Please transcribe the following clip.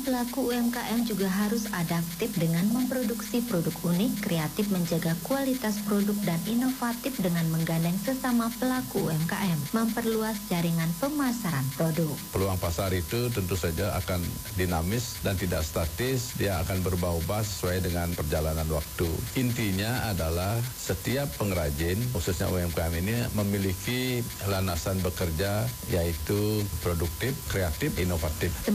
Pelaku UMKM juga harus adaptif dengan memproduksi produk unik, kreatif menjaga kualitas produk dan inovatif dengan menggandeng sesama pelaku UMKM, memperluas jaringan pemasaran produk. Peluang pasar itu tentu saja akan dinamis dan tidak statis, dia akan berubah-ubah sesuai dengan perjalanan waktu. Intinya adalah setiap pengrajin, khususnya UMKM ini memiliki landasan bekerja yaitu produktif, kreatif, inovatif.